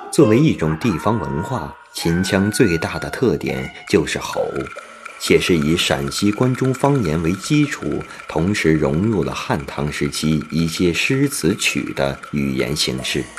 作为一种地方文化，秦腔最大的特点就是吼，且是以陕西关中方言为基础，同时融入了汉唐时期一些诗词曲的语言形式。